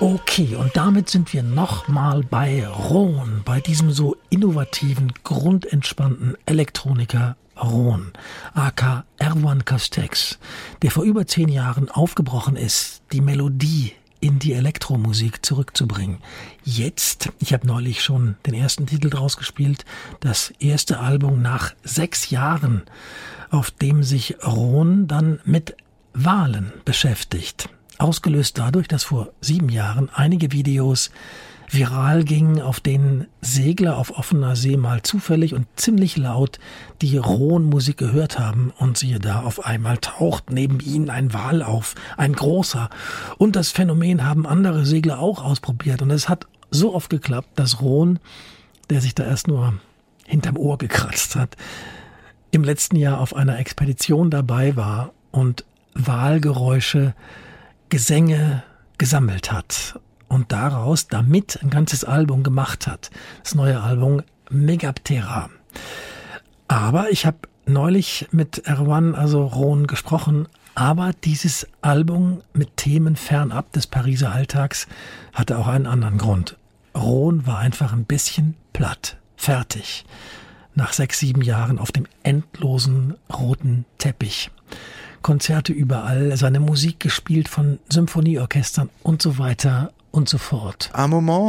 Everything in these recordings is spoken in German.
Okay, und damit sind wir nochmal bei Ron, bei diesem so innovativen, grundentspannten Elektroniker Ron, aka Erwan Castex, der vor über 10 Jahren aufgebrochen ist, die Melodie in die Elektromusik zurückzubringen. Jetzt, ich habe neulich schon den ersten Titel draus gespielt, das erste Album nach 6 Jahren, auf dem sich Ron dann mit Walen beschäftigt. Ausgelöst dadurch, dass vor 7 Jahren einige Videos viral gingen, auf denen Segler auf offener See mal zufällig und ziemlich laut die Ron-Musik gehört haben und siehe da, auf einmal taucht neben ihnen ein Wal auf, ein großer. Und das Phänomen haben andere Segler auch ausprobiert und es hat so oft geklappt, dass Ron, der sich da erst nur hinterm Ohr gekratzt hat, im letzten Jahr auf einer Expedition dabei war und Walgeräusche, Gesänge gesammelt hat und daraus damit ein ganzes Album gemacht hat. Das neue Album Megaptera. Aber ich habe neulich mit Erwan, also Ron, gesprochen, aber dieses Album mit Themen fernab des Pariser Alltags hatte auch einen anderen Grund. Ron war einfach ein bisschen platt, fertig. Nach 6, 7 Jahren auf dem endlosen roten Teppich. Konzerte überall, seine Musik gespielt von Symphonieorchestern und so weiter und so fort. Es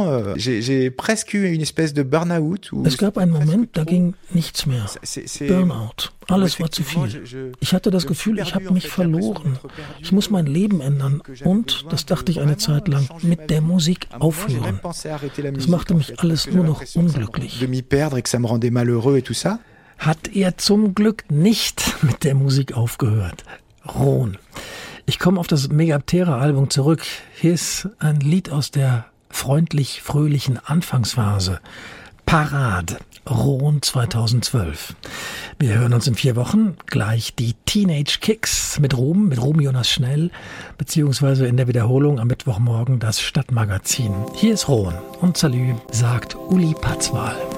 gab einen Moment, da ging nichts mehr. Burnout. Alles war zu viel. Ich hatte das Gefühl, ich habe mich verloren. Ich muss mein Leben ändern und, das dachte ich eine Zeit lang, mit der Musik aufhören. Das machte mich alles nur noch unglücklich. Hat er zum Glück nicht mit der Musik aufgehört. Ron. Ich komme auf das Megaptera-Album zurück. Hier ist ein Lied aus der freundlich-fröhlichen Anfangsphase. Parade. Ron 2012. Wir hören uns in 4 Wochen. Gleich die Teenage Kicks mit Ruben Jonas Schnell, beziehungsweise in der Wiederholung am Mittwochmorgen das Stadtmagazin. Hier ist Ron und Salü, sagt Uli Patzwal.